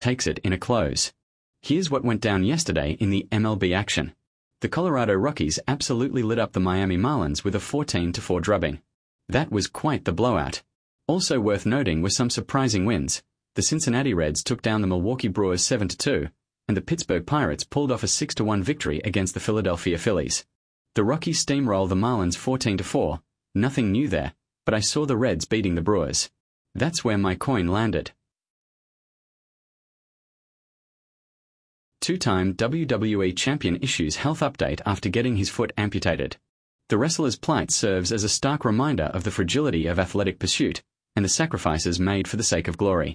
takes it in a close. Here's what went down yesterday in the MLB action. The Colorado Rockies absolutely lit up the Miami Marlins with a 14-4 drubbing. That was quite the blowout. Also worth noting were some surprising wins. The Cincinnati Reds took down the Milwaukee Brewers 7-2, and the Pittsburgh Pirates pulled off a 6-1 victory against the Philadelphia Phillies. The Rockies steamrolled the Marlins 14-4. Nothing new there, but I saw the Reds beating the Brewers. That's where my coin landed. Two-time WWE champion issues health update after getting his foot amputated. The wrestler's plight serves as a stark reminder of the fragility of athletic pursuit and the sacrifices made for the sake of glory.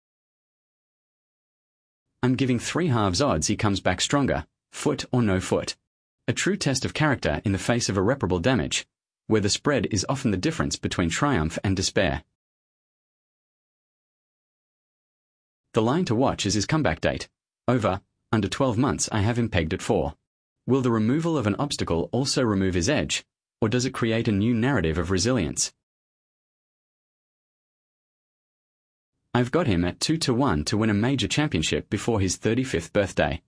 I'm giving 3/2 odds he comes back stronger, foot or no foot. A true test of character in the face of irreparable damage, where the spread is often the difference between triumph and despair. The line to watch is his comeback date. Over, under 12 months I have him pegged at 4. Will the removal of an obstacle also remove his edge, or does it create a new narrative of resilience? I've got him at 2-1 to win a major championship before his 35th birthday.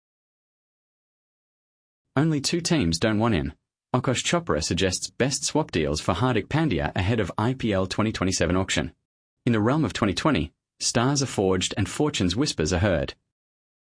Only 2 teams don't want him. Akash Chopra suggests best swap deals for Hardik Pandya ahead of IPL 2027 auction. In the realm of 2020, stars are forged and fortune's whispers are heard.